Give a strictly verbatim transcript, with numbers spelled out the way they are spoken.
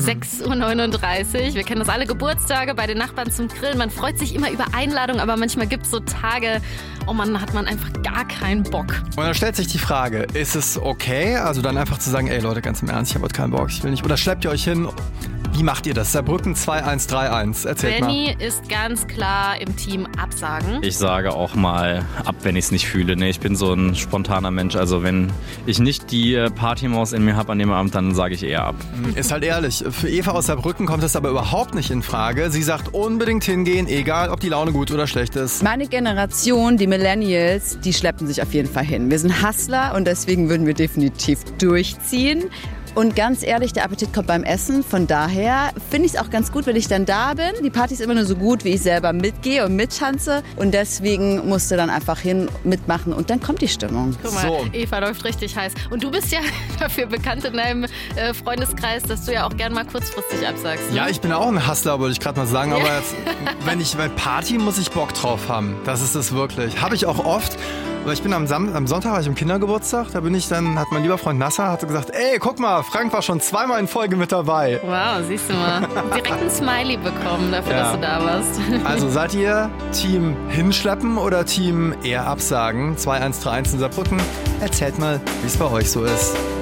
sechs Uhr neununddreißig. Wir kennen das alle, Geburtstage bei den Nachbarn zum Grillen. Man freut sich immer über Einladungen, aber manchmal gibt es so Tage, oh Mann, hat man einfach gar keinen Bock. Und dann stellt sich die Frage, ist es okay, also dann einfach zu sagen, ey Leute, ganz im Ernst, ich habe heute keinen Bock, ich will nicht. Oder schleppt ihr euch hin? Wie macht ihr das? Saarbrücken zwei eins drei eins. Erzählt Benny mal. ist ganz klar im Team Absagen. Ich sage auch mal ab, wenn ich es nicht fühle. Ne? Ich bin so ein spontaner Mensch. Also wenn ich nicht die Partymaus in mir habe an dem Abend, dann sage ich eher ab. Ist halt ehrlich, für Eva aus Saarbrücken kommt das aber überhaupt nicht in Frage. Sie sagt unbedingt hingehen, egal ob die Laune gut oder schlecht ist. Meine Generation, die Millennials, die schleppen sich auf jeden Fall hin. Wir sind Hustler und deswegen würden wir definitiv durchziehen. Und ganz ehrlich, der Appetit kommt beim Essen. Von daher finde ich es auch ganz gut, wenn ich dann da bin. Die Party ist immer nur so gut, wie ich selber mitgehe und mittanze. Und deswegen musst du dann einfach hin, mitmachen und dann kommt die Stimmung. Guck mal, So. Eva läuft richtig heiß. Und du bist ja dafür bekannt in deinem äh, Freundeskreis, dass du ja auch gern mal kurzfristig absagst. Ne? Ja, ich bin auch ein Hustler, wollte ich gerade mal sagen. Aber jetzt, wenn ich bei Party muss ich Bock drauf haben. Das ist es wirklich. Habe ich auch oft. Aber ich bin am, Sam- am Sonntag war ich im Kindergeburtstag. Da bin ich dann, hat mein lieber Freund Nasser hat gesagt, ey, guck mal, Frank war schon zweimal in Folge mit dabei. Wow, siehst du mal. Direkt ein Smiley bekommen dafür, Ja. dass du da warst. Also seid ihr Team hinschleppen oder Team eher absagen? zwei eins drei eins in Saarbrücken. Erzählt mal, wie es bei euch so ist.